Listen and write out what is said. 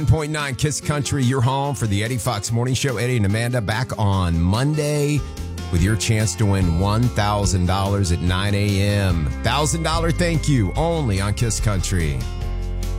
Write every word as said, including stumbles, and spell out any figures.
point nine Kiss Country, your home for the Eddie Fox Morning Show. Eddie and Amanda back on Monday with your chance to win one thousand dollars at nine a.m. one thousand dollars thank you only on Kiss Country.